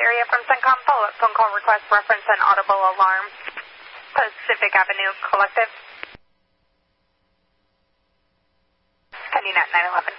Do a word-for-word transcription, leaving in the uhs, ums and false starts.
area from CENTCOM. Follow-up phone call request reference and audible alarm. Pacific Avenue Collective. Pending at nine eleven.